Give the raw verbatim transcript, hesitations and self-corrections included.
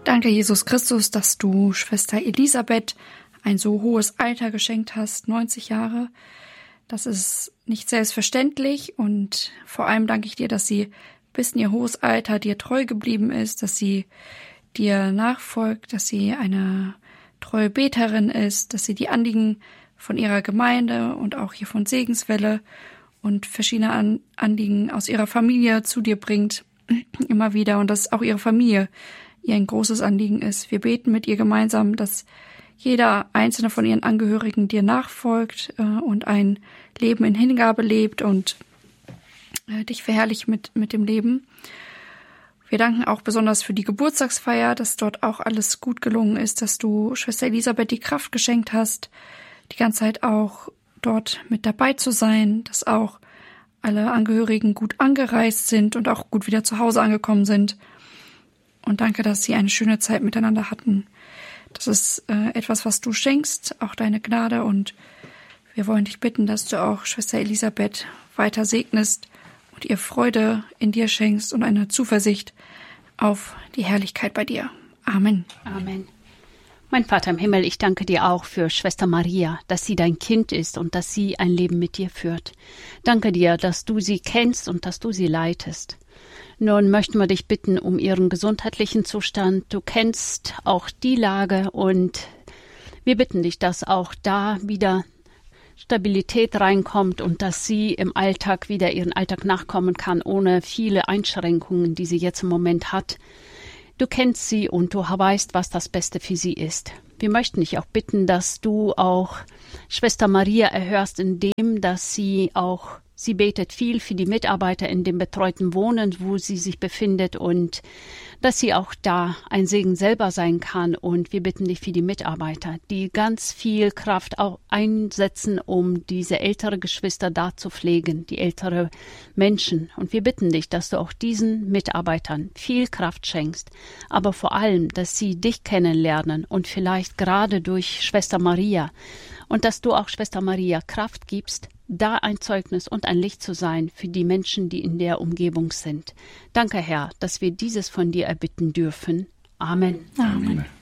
Danke, Jesus Christus, dass du Schwester Elisabeth ein so hohes Alter geschenkt hast, neunzig Jahre. Das ist nicht selbstverständlich und vor allem danke ich dir, dass sie bis in ihr hohes Alter dir treu geblieben ist, dass sie dir nachfolgt, dass sie eine treue Beterin ist, dass sie die Anliegen von ihrer Gemeinde und auch hier von Segenswelle und verschiedene An- Anliegen aus ihrer Familie zu dir bringt, immer wieder, und dass auch ihre Familie ihr ein großes Anliegen ist. Wir beten mit ihr gemeinsam, dass jeder einzelne von ihren Angehörigen dir nachfolgt äh, und ein Leben in Hingabe lebt und äh, dich verherrlicht mit, mit dem Leben. Wir danken auch besonders für die Geburtstagsfeier, dass dort auch alles gut gelungen ist, dass du Schwester Elisabeth die Kraft geschenkt hast, die ganze Zeit auch dort mit dabei zu sein, dass auch alle Angehörigen gut angereist sind und auch gut wieder zu Hause angekommen sind. Und danke, dass sie eine schöne Zeit miteinander hatten. Das ist äh, etwas, was du schenkst, auch deine Gnade. Und wir wollen dich bitten, dass du auch Schwester Elisabeth weiter segnest und ihr Freude in dir schenkst und eine Zuversicht auf die Herrlichkeit bei dir. Amen. Amen. Mein Vater im Himmel, ich danke dir auch für Schwester Maria, dass sie dein Kind ist und dass sie ein Leben mit dir führt. Danke dir, dass du sie kennst und dass du sie leitest. Nun möchten wir dich bitten um ihren gesundheitlichen Zustand. Du kennst auch die Lage und wir bitten dich, dass auch da wieder Stabilität reinkommt und dass sie im Alltag wieder ihren Alltag nachkommen kann, ohne viele Einschränkungen, die sie jetzt im Moment hat. Du kennst sie und du weißt, was das Beste für sie ist. Wir möchten dich auch bitten, dass du auch Schwester Maria erhörst, indem, dass sie auch Sie betet viel für die Mitarbeiter in dem betreuten Wohnen, wo sie sich befindet, und dass sie auch da ein Segen selber sein kann. Und wir bitten dich für die Mitarbeiter, die ganz viel Kraft auch einsetzen, um diese ältere Geschwister da zu pflegen, die ältere Menschen. Und wir bitten dich, dass du auch diesen Mitarbeitern viel Kraft schenkst, aber vor allem, dass sie dich kennenlernen und vielleicht gerade durch Schwester Maria, und dass du auch Schwester Maria Kraft gibst, da ein Zeugnis und ein Licht zu sein für die Menschen, die in der Umgebung sind. Danke, Herr, dass wir dieses von dir erbitten dürfen. Amen. Amen.